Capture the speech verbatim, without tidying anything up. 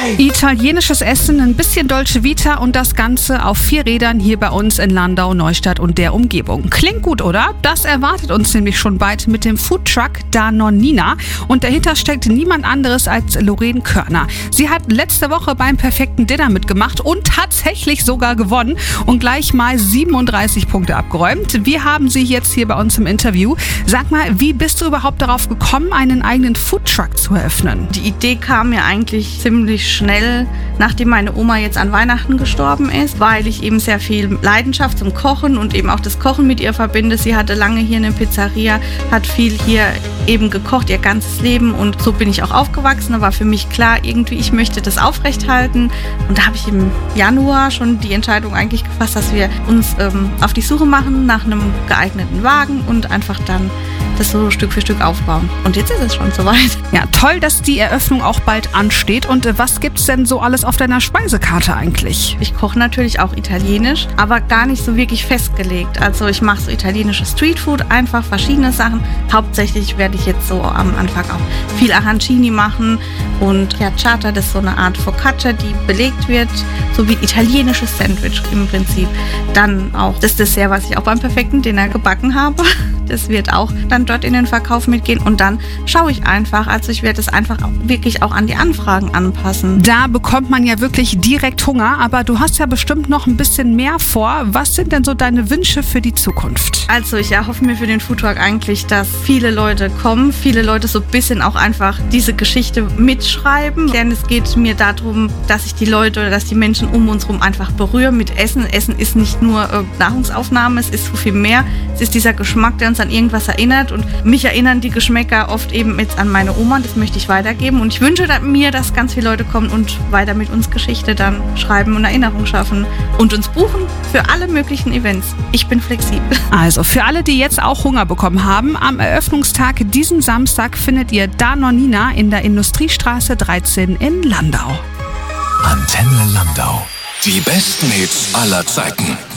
Italienisches Essen, ein bisschen Dolce Vita und das Ganze auf vier Rädern hier bei uns in Landau, Neustadt und der Umgebung. Klingt gut, oder? Das erwartet uns nämlich schon bald mit dem Foodtruck Da Nonnina. Und dahinter steckt niemand anderes als Lorraine Körner. Sie hat letzte Woche beim perfekten Dinner mitgemacht und tatsächlich sogar gewonnen und gleich mal siebenunddreißig Punkte abgeräumt. Wir haben sie jetzt hier bei uns im Interview. Sag mal, wie bist du überhaupt darauf gekommen, einen eigenen Foodtruck zu eröffnen? Die Idee kam mir eigentlich ziemlich schnell, nachdem meine Oma jetzt an Weihnachten gestorben ist, weil ich eben sehr viel Leidenschaft zum Kochen und eben auch das Kochen mit ihr verbinde. Sie hatte lange hier eine Pizzeria, hat viel hier eben gekocht, ihr ganzes Leben, und so bin ich auch aufgewachsen. Da war für mich klar, irgendwie, ich möchte das aufrechthalten, und da habe ich im Januar schon die Entscheidung eigentlich gefasst, dass wir uns ähm, auf die Suche machen nach einem geeigneten Wagen und einfach dann das so Stück für Stück aufbauen. Und jetzt ist es schon soweit. Ja, toll, dass die Eröffnung auch bald ansteht. Und äh, was gibt's denn so alles auf deiner Speisekarte eigentlich? Ich koche natürlich auch italienisch, aber gar nicht so wirklich festgelegt. Also ich mache so italienisches Streetfood, einfach verschiedene Sachen. Hauptsächlich werde ich jetzt so am Anfang auch viel Arancini machen und Piazzata, das ist so eine Art Focaccia, die belegt wird, so wie ein italienisches Sandwich im Prinzip. Dann auch das Dessert, was ich auch beim perfekten Dinner gebacken habe. Das wird auch dann dort in den Verkauf mitgehen, und dann schaue ich einfach, also ich werde es einfach auch wirklich auch an die Anfragen anpassen. Da bekommt man ja wirklich direkt Hunger, aber du hast ja bestimmt noch ein bisschen mehr vor. Was sind denn so deine Wünsche für die Zukunft? Also ich erhoffe mir für den Foodtruck eigentlich, dass viele Leute kommen, viele Leute so ein bisschen auch einfach diese Geschichte mitschreiben, denn es geht mir darum, dass ich die Leute oder dass die Menschen um uns herum einfach berühre mit Essen. Essen ist nicht nur äh, Nahrungsaufnahme, es ist so viel mehr. Es ist dieser Geschmack, der uns an irgendwas erinnert, und mich erinnern die Geschmäcker oft eben jetzt an meine Oma, das möchte ich weitergeben, und ich wünsche mir, dass ganz viele Leute kommen und weiter mit uns Geschichte dann schreiben und Erinnerung schaffen und uns buchen für alle möglichen Events. Ich bin flexibel. Also für alle, die jetzt auch Hunger bekommen haben, am Eröffnungstag diesen Samstag findet ihr Da Nonnina in der Industriestraße dreizehn in Landau. Antenne Landau. Die besten Hits aller Zeiten.